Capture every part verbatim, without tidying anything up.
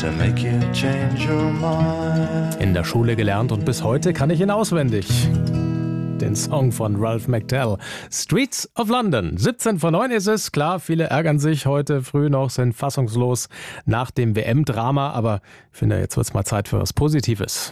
to make you change your mind. In der Schule gelernt und bis heute kann ich ihn auswendig. Den Song von Ralph McTell. Streets of London. siebzehn vor neun ist es. Klar, viele ärgern sich heute früh noch, sind fassungslos nach dem W M-Drama. Aber ich finde, jetzt wird es mal Zeit für was Positives.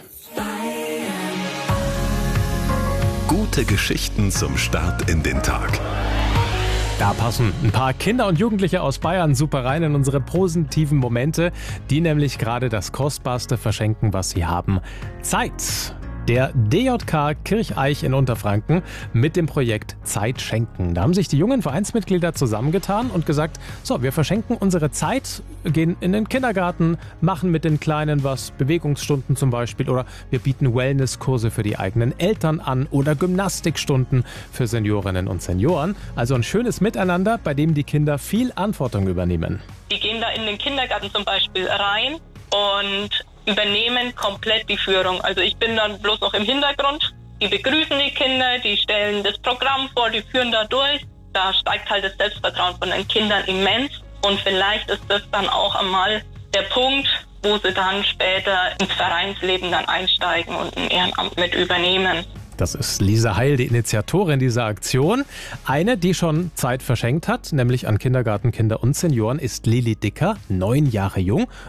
Gute Geschichten zum Start in den Tag. Da passen ein paar Kinder und Jugendliche aus Bayern super rein in unsere positiven Momente, die nämlich gerade das Kostbarste verschenken, was sie haben: Zeit. Der D J K Kircheich in Unterfranken mit dem Projekt Zeit schenken. Da haben sich die jungen Vereinsmitglieder zusammengetan und gesagt, so, wir verschenken unsere Zeit, gehen in den Kindergarten, machen mit den Kleinen was, Bewegungsstunden zum Beispiel, oder wir bieten Wellnesskurse für die eigenen Eltern an oder Gymnastikstunden für Seniorinnen und Senioren. Also ein schönes Miteinander, bei dem die Kinder viel Verantwortung übernehmen. Die gehen da in den Kindergarten zum Beispiel rein und übernehmen komplett die Führung. Also ich bin dann bloß noch im Hintergrund. Die begrüßen die Kinder, die stellen das Programm vor, die führen da durch. Da steigt halt das Selbstvertrauen von den Kindern immens. Und vielleicht ist das dann auch einmal der Punkt, wo sie dann später ins Vereinsleben dann einsteigen und ein Ehrenamt mit übernehmen. Das ist Lisa Heil, die Initiatorin dieser Aktion. Eine, die schon Zeit verschenkt hat, nämlich an Kindergartenkinder und Senioren, ist Lili Dicker, neun Jahre jung